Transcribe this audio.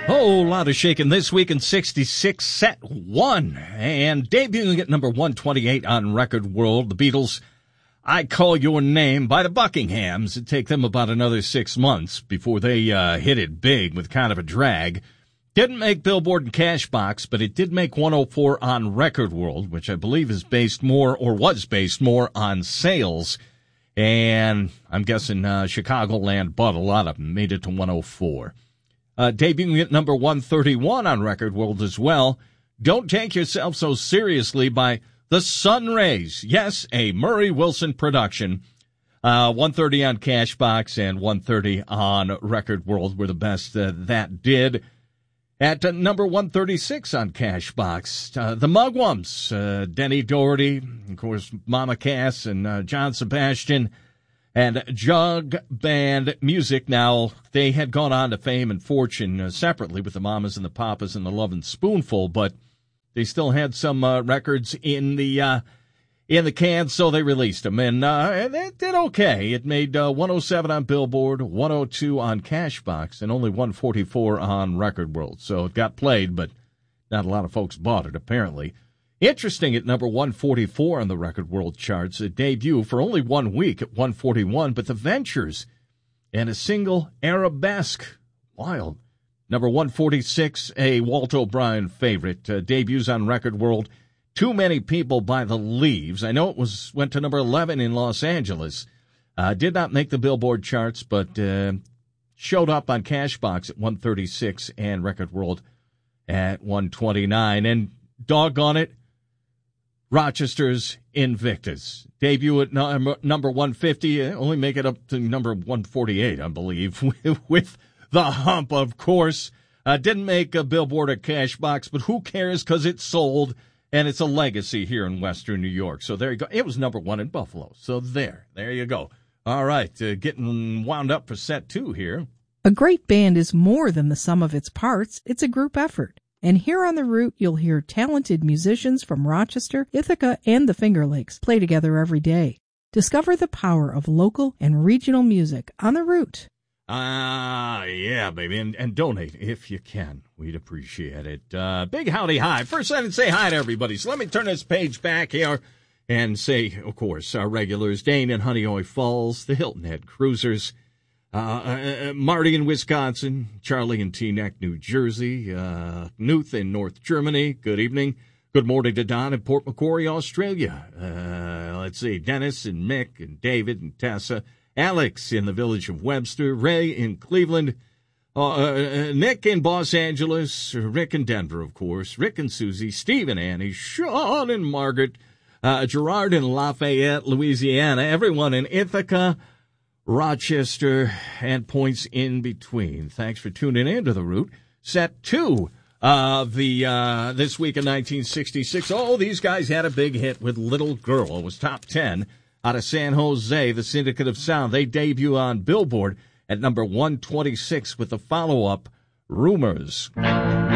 Whole lot of shaking this week in 66, set one. And debuting at number 128 on Record World, the Beatles' I Call Your Name by the Buckinghams. It'd take them about another 6 months before they hit it big with kind of a drag. Didn't make Billboard and Cashbox, but it did make 104 on Record World, which I believe is based more, or was based more, on sales. And I'm guessing Chicagoland bought a lot of them, made it to 104. Debuting at number 131 on Record World as well, Don't Take Yourself So Seriously by The Sun Rays. Yes, a Murray Wilson production. 130 on Cashbox and 130 on Record World were the best that did. At number 136 on Cashbox, the Mugwumps, Denny Doherty, of course, Mama Cass and John Sebastian, and Jug Band Music. Now, they had gone on to fame and fortune separately with the Mamas and the Papas and the Lovin' Spoonful, but they still had some records in the can, so they released them. And it did okay. It made 107 on Billboard, 102 on Cashbox, and only 144 on Record World. So it got played, but not a lot of folks bought it, apparently. Interesting, at number 144 on the Record World charts, a debut for only 1 week at 141, but The Ventures and a single, Arabesque. Wild. Number 146, a Walt O'Brien favorite, debuts on Record World, Too Many People by The Leaves. I know it went to number 11 in Los Angeles. Did not make the Billboard charts, but showed up on Cashbox at 136 and Record World at 129. And doggone it, Rochester's Invictus. Debut at number 150, only make it up to number 148, I believe, with The Hump, of course. Didn't make a Billboard or Cashbox, but who cares, because it sold, and it's a legacy here in Western New York. So there you go. It was number 1 in Buffalo. So there you go. All right, getting wound up for set 2 here. A great band is more than the sum of its parts. It's a group effort. And here on The Root, you'll hear talented musicians from Rochester, Ithaca, and the Finger Lakes play together every day. Discover the power of local and regional music on The Root. Yeah, baby, and donate if you can. We'd appreciate it. Big howdy hi. First, I didn't say hi to everybody, so let me turn this page back here and say, of course, our regulars, Dane in Honeoye Falls, the Hilton Head Cruisers, Marty in Wisconsin, Charlie in Teaneck, New Jersey, Knuth in North Germany, good evening. Good morning to Don in Port Macquarie, Australia. Let's see, Dennis and Mick and David and Tessa, Alex in the village of Webster, Ray in Cleveland, Nick in Los Angeles, Rick in Denver, of course, Rick and Susie, Steve and Annie, Sean and Margaret, Gerard in Lafayette, Louisiana, everyone in Ithaca, Rochester, and points in between. Thanks for tuning in to The Root. Set 2 of the this week in 1966. Oh, these guys had a big hit with Little Girl. It was top 10 out of San Jose, the Syndicate of Sound. They debut on Billboard at number 126 with the follow-up, Rumors.